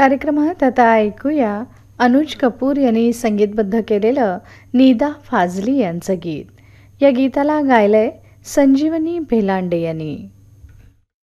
कार्यक्रमात आता ऐकूया अनुज कपूर यांनी संगीतबद्ध केलेलं निदा फाजली यांचं गीत. या गीताला गायलंय संजीवनी भेलांडे यांनी.